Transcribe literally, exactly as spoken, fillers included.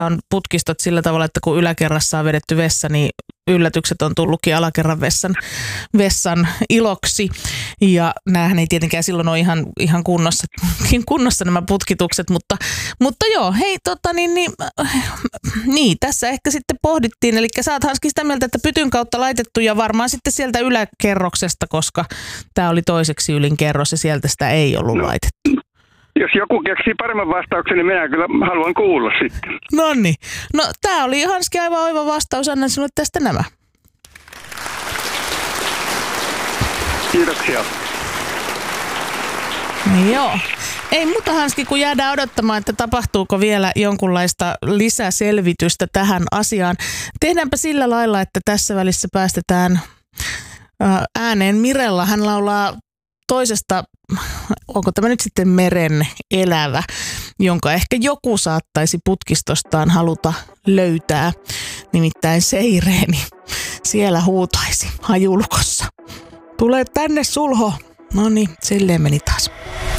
on putkistot sillä tavalla, että kun yläkerrassa on vedetty vessa, niin yllätykset on tullutkin alakerran vessan, vessan iloksi. Ja näähän ei tietenkään silloin ole ihan, ihan kunnossa, kunnossa nämä putkitukset, mutta, mutta joo, hei tota niin, niin, niin, tässä ehkä sitten pohdittiin, eli sä oot Hanski sitä mieltä, että pytyn kautta laitettu ja varmaan sitten sieltä yläkerroksesta, koska tämä oli toiseksi ylin kerros ja sieltä sitä ei ollut no. laitettu. Jos joku keksii paremman vastauksen, niin minä kyllä haluan kuulla sitten. Noniin. No tää oli Hanski aivan oiva vastaus. Annan sinulle tästä nämä. Kiitoksia. Joo. Ei muuta Hanski, kun jäädään odottamaan, että tapahtuuko vielä jonkunlaista lisäselvitystä tähän asiaan. Tehdäänpä sillä lailla, että tässä välissä päästetään ääneen Mirella. Hän laulaa toisesta, onko tämä nyt sitten meren elävä, jonka ehkä joku saattaisi putkistostaan haluta löytää, nimittäin Seireeni. Siellä huutaisi hajulukossa. Tule tänne, Sulho. No niin, silleen meni taas.